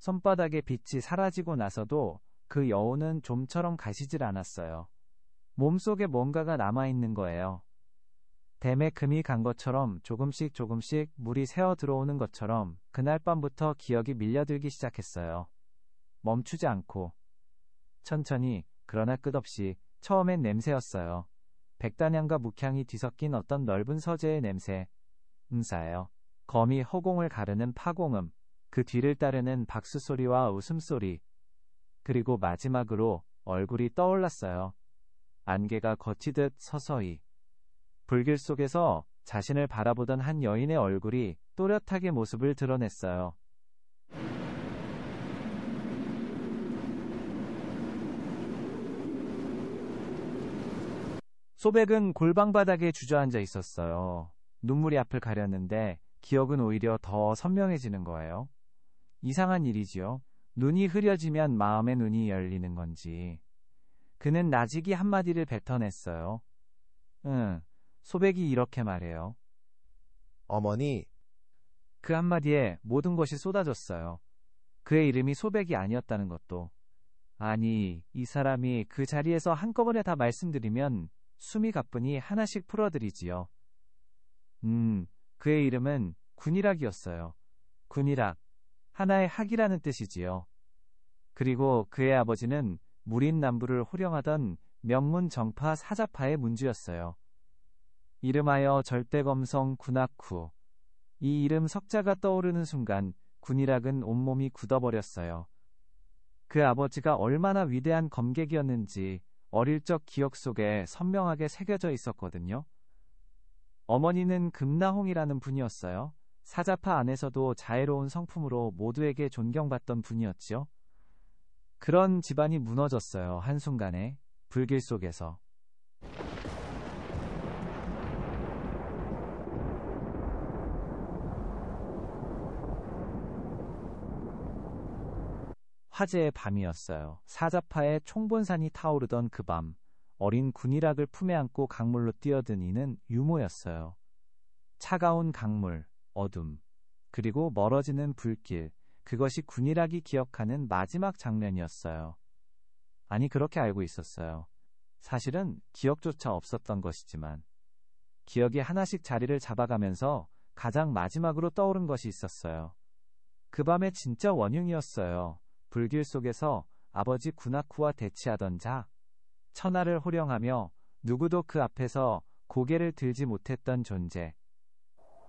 손바닥에 빛이 사라지고 나서도 그 여운은 좀처럼 가시질 않았어요. 몸속에 뭔가가 남아있는 거예요. 댐에 금이 간 것처럼 조금씩 물이 새어 들어오는 것처럼 그날 밤부터 기억이 밀려들기 시작했어요. 멈추지 않고. 천천히, 그러나 끝없이. 처음엔 냄새였어요. 백단향과 묵향이 뒤섞인 어떤 넓은 서재의 냄새. 음사예요. 거미 허공을 가르는 파공음, 그 뒤를 따르는 박수소리와 웃음소리. 그리고 마지막으로 얼굴이 떠올랐어요. 안개가 걷히듯 서서히. 불길 속에서 자신을 바라보던 한 여인의 얼굴이 또렷하게 모습을 드러냈어요. 소백은 골방바닥에 주저앉아 있었어요. 눈물이 앞을 가렸는데 기억은 오히려 더 선명해지는 거예요. 이상한 일이지요. 눈이 흐려지면 마음의 눈이 열리는 건지. 그는 나직이 한마디를 뱉어냈어요. 소백이 이렇게 말해요. 어머니, 그 한마디에 모든 것이 쏟아졌어요. 그의 이름이 소백이 아니었다는 것도. 아니, 이 사람이 그 자리에서 한꺼번에 다 말씀드리면 숨이 가쁘니 하나씩 풀어드리지요. 그의 이름은 군이락이었어요. 군이락. 하나의 학이라는 뜻이지요. 그리고 그의 아버지는 무린남부를 호령하던 명문 정파 사자파의 문주였어요. 이름하여 절대검성 군학후. 이 이름 석자가 떠오르는 순간 군이락은 온몸이 굳어버렸어요. 그 아버지가 얼마나 위대한 검객이었는지 어릴 적 기억 속에 선명하게 새겨져 있었거든요. 어머니는 금나홍이라는 분이었어요. 사자파 안에서도 자애로운 성품으로 모두에게 존경받던 분이었지요. 그런 집안이 무너졌어요. 한순간에. 불길 속에서. 화재의 밤이었어요. 사자파의 총본산이 타오르던 그 밤, 어린 군이락을 품에 안고 강물로 뛰어든 이는 유모였어요. 차가운 강물, 어둠, 그리고 멀어지는 불길, 그것이 군이락이 기억하는 마지막 장면이었어요. 아니, 그렇게 알고 있었어요. 사실은 기억조차 없었던 것이지만, 기억이 하나씩 자리를 잡아가면서 가장 마지막으로 떠오른 것이 있었어요. 그 밤의 진짜 원흉이었어요. 불길 속에서 아버지 군학후와 대치하던 자, 천하를 호령하며 누구도 그 앞에서 고개를 들지 못했던 존재.